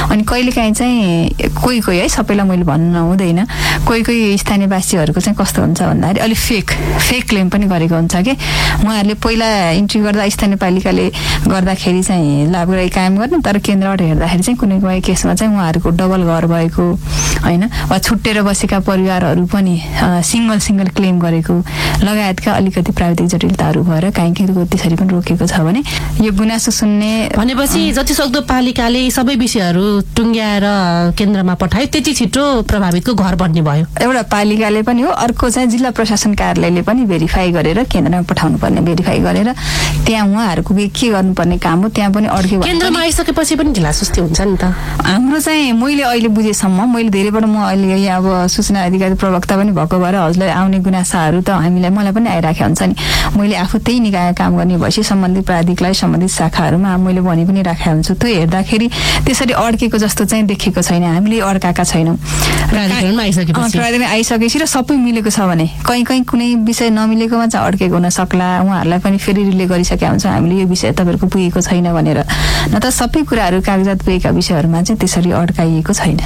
अनि कहिलेकाहीँ चाहिँ कोही कोही है सबैलाई मैले भन्नु हुँदैन, कोही कोही स्थानीयवासीहरूको चाहिँ कस्तो हुन्छ भन्दाखेरि अलिक फेक क्लेम पनि गरेको हुन्छ कि उहाँहरूले पहिला इन्ट्री गर्दा स्थानीयपालिकाले गर्दाखेरि चाहिँ लाभग्राही कायम गर्ने, तर केन्द्रबाट हेर्दाखेरि चाहिँ कुनै कुनै केसमा चाहिँ उहाँहरूको डबल घर भएको होइन, वा छुट्टेर बसेका परिवारहरू पनि सिङ्गल क्लेम गरेको लगायतका अलिकति प्राविधिक जटिलताहरू भएर काहीँ त्यसरी पनि रोकेको छ भने यो गुनासो सुन्ने भनेपछि जति सक्दो पालिकाले सबै विषयहरू टुङ्ग्याएर केन्द्रमा पठायो त्यति छिटो प्रभावितको घर बन्ने भयो। एउटा पालिकाले पनि हो, अर्को चाहिँ जिल्ला प्रशासन कार्यालयले पनि भेरिफाई गरेर केन्द्रमा पठाउनु पर्ने, भेरिफाई गरेर त्यहाँ उहाँहरूको के गर्नुपर्ने काम हो त्यहाँ पनि अड्के। केन्द्रमा आइसकेपछि पनि ढिलासुस्ती हुन्छ नि त। हाम्रो चाहिँ मैले अहिले बुझेसम्म, मैले धेरैबाट म अहिले यहाँ अब सूचना अधिकारी प्रवक्ता पनि भएको भएर हजुरलाई आउने गुनासाहरू त मलाई पनि आइराखेको हुन्छ नि। मैले आफू त्यही निकाय काम गर्ने भएपछि सम्बन्धित प्राधिकलाई सम्बन्धित शाखाहरूमा मैले भनि पनि राखेको हुन्छु। त्यो हेर्दाखेरि त्यसरी अड्केको जस्तो चाहिँ देखेको छैन, हामीले अड्काएका छैनौँ। प्राधिकरणमा आइसकेपछि र सबै मिलेको छ भने कहीँ कुनै विषय नमिलेकोमा चाहिँ अड्केको हुन सक्ला, उहाँहरूलाई पनि फेरि रिले गरिसकेका हुन्छौँ हामीले यो विषय तपाईँहरूको पुगेको छैन भनेर, न त सबै कुराहरू कागजात पुगेका विषयहरूमा चाहिँ त्यसरी अड्काइएको छैन।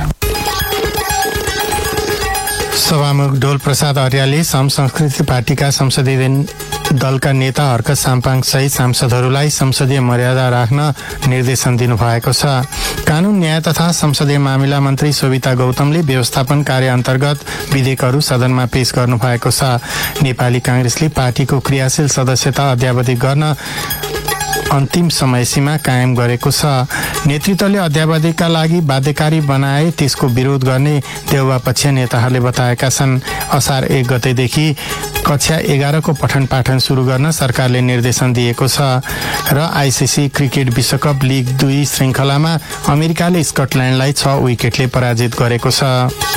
सभामुख डोल प्रसाद अर्यालले सम संस्कृति पार्टीका संसदीय दलका नेता हर्क साम्पाङ सहित सांसदहरूलाई संसदीय मर्यादा राख्न निर्देशन दिनुभएको छ। कानून न्याय तथा संसदीय मामिला मन्त्री शोभिता गौतमले व्यवस्थापन कार्य अन्तर्गत विधेयकहरू सदनमा पेश गर्नुभएको छ। नेपाली कांग्रेसले पार्टीको क्रियाशील सदस्यता अद्यावधि गर्न अन्तिम समय सीमा कायम गरेको छ। नेतृत्वले अद्यावधिका लागि बाध्यकारी बनाए त्यसको विरोध गर्ने देउवा पक्षीय नेताहरूले बताएका छन्। असार 1 गतेदेखि कक्षा 11 को पठन पाठन सुरु गर्न सरकारले निर्देशन दिएको छ र आईसीसी क्रिकेट विश्वकप लिग 2 श्रृङ्खलामा अमेरिकाले स्कटल्यान्डलाई 6 विकेटले पराजित गरेको छ।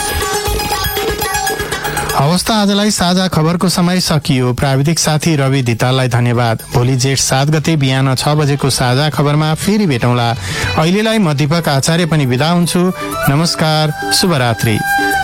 हवस् त आजलाई साझा खबरको समय सकियो। प्राविधिक साथी रवि धिताललाई धन्यवाद। भोलि जेठ 7 गते बिहान 6 बजेको साझा खबरमा फेरि भेटौँला। अहिलेलाई म दीपक आचार्य पनि बिदा हुन्छु। नमस्कार, शुभरात्रि।